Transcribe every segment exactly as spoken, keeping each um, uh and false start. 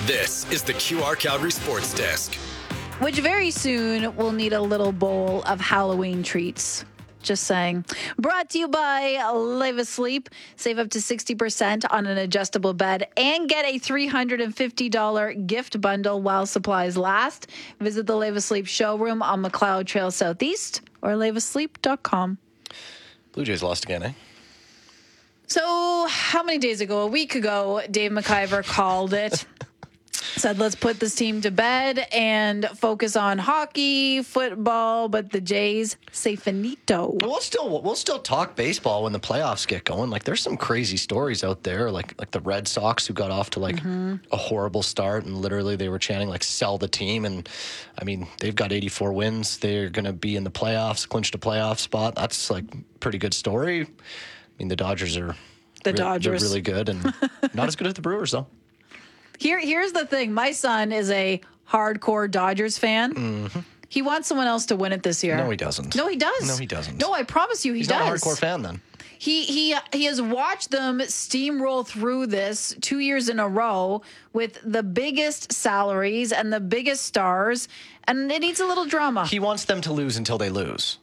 This is the Q R Calgary Sports Desk. Which very soon will need a little bowl of Halloween treats. Just saying. Brought to you by Live Asleep. Save up to sixty percent on an adjustable bed and get a three hundred fifty dollars gift bundle while supplies last. Visit the Live Asleep showroom on McLeod Trail Southeast or live asleep dot com. Blue Jays lost again, eh? So how many days ago? A week ago, Dave McIver called it. Said, let's put this team to bed and focus on hockey, football, but the Jays say finito. We'll still we'll still talk baseball when the playoffs get going. Like, there's some crazy stories out there, like like the Red Sox who got off to like mm-hmm. a horrible start, and literally they were chanting like "sell the team." And I mean, they've got eighty-four wins. They're going to be in the playoffs, clinched a playoff spot. That's like a pretty good story. I mean, the Dodgers are the re- Dodgers they're really good, and not as good as the Brewers though. Here, here's the thing. My son is a hardcore Dodgers fan. Mm-hmm. He wants someone else to win it this year. No, he doesn't. No, he does. No, he doesn't. No, I promise you, he He's does. He's not a hardcore fan, then. He he he has watched them steamroll through this two years in a row with the biggest salaries and the biggest stars, and it needs a little drama. He wants them to lose until they lose.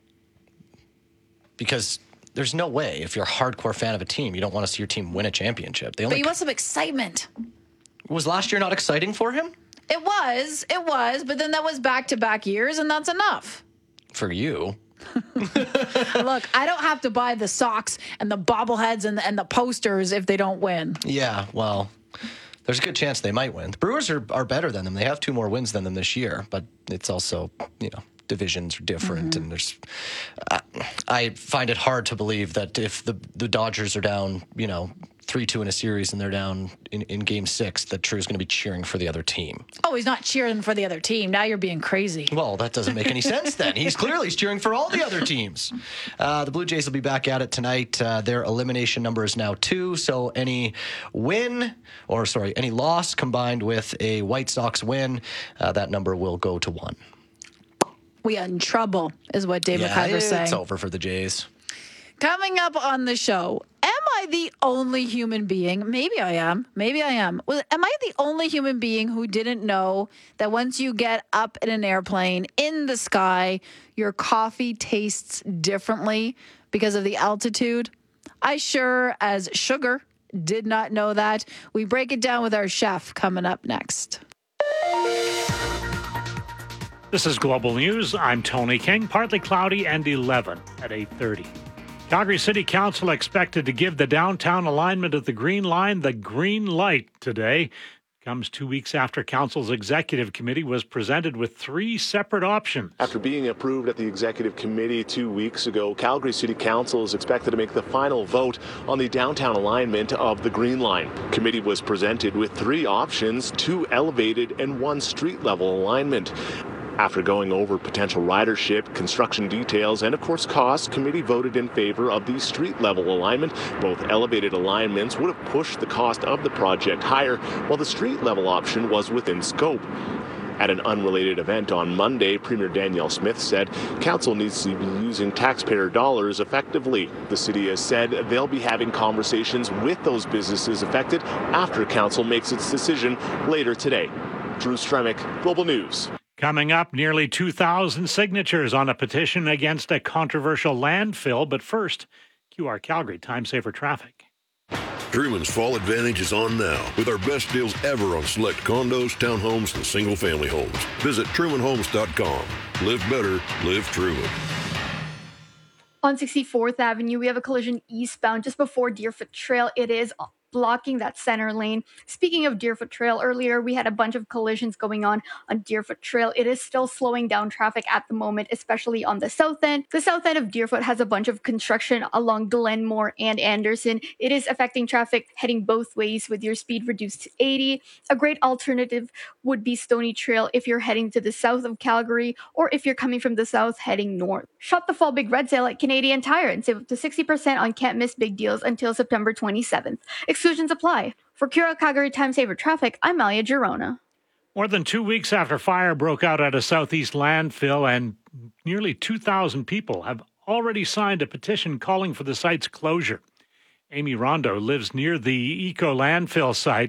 Because there's no way, if you're a hardcore fan of a team, you don't want to see your team win a championship. They only but you want some excitement. Was last year not exciting for him? It was. It was. But then that was back-to-back years, and that's enough. For you. Look, I don't have to buy the socks and the bobbleheads and the, and the posters if they don't win. Yeah, well, there's a good chance they might win. The Brewers are, are better than them. They have two more wins than them this year, but it's also, you know, divisions are different, mm-hmm. and there's. Uh, I find it hard to believe that if the the Dodgers are down, you know, three two in a series and they're down in, in game six, that Drew's going to be cheering for the other team. Oh, he's not cheering for the other team. Now you're being crazy. Well, that doesn't make any sense then. He's clearly cheering for all the other teams. Uh, the Blue Jays will be back at it tonight. Uh, their elimination number is now two, so any win, or sorry, any loss combined with a White Sox win, uh, that number will go to one. We are in trouble, is what Dave yeah, McIver's saying. It's over for the Jays. Coming up on the show, am I the only human being? Maybe I am. Maybe I am. Well, am I the only human being who didn't know that once you get up in an airplane in the sky, your coffee tastes differently because of the altitude? I sure as sugar did not know that. We break it down with our chef coming up next. This is Global News. I'm Tony King. Partly cloudy and eleven at eight thirty. Calgary City Council expected to give the downtown alignment of the Green Line the green light today. Comes two weeks after Council's executive committee was presented with three separate options. After being approved at the executive committee two weeks ago, Calgary City Council is expected to make the final vote on the downtown alignment of the Green Line. Committee was presented with three options, two elevated and one street level alignment. After going over potential ridership, construction details, and of course costs, committee voted in favor of the street-level alignment. Both elevated alignments would have pushed the cost of the project higher, while the street-level option was within scope. At an unrelated event on Monday, Premier Danielle Smith said council needs to be using taxpayer dollars effectively. The city has said they'll be having conversations with those businesses affected after council makes its decision later today. Drew Stremick, Global News. Coming up, nearly two thousand signatures on a petition against a controversial landfill. But first, Q R Calgary Time Saver Traffic. Truman's Fall Advantage is on now with our best deals ever on select condos, townhomes, and single-family homes. Visit truman homes dot com. Live better, live Truman. On sixty-fourth Avenue, we have a collision eastbound just before Deerfoot Trail. It is blocking that center lane. Speaking of Deerfoot Trail, earlier we had a bunch of collisions going on on Deerfoot Trail. It is still slowing down traffic at the moment, especially on the south end. The south end of Deerfoot has a bunch of construction along Glenmore and Anderson. It is affecting traffic heading both ways with your speed reduced to eighty. A great alternative would be Stony Trail if you're heading to the south of Calgary, or if you're coming from the south heading north. Shop the Fall Big Red Sale at Canadian Tire and save up to sixty percent on can't miss big deals until September twenty-seventh. Exclusions apply. For Q R Calgary Time Saver Traffic, I'm Malia Girona. More than two weeks after fire broke out at a southeast landfill, and nearly two thousand people have already signed a petition calling for the site's closure. Amy Rondo lives near the eco landfill site.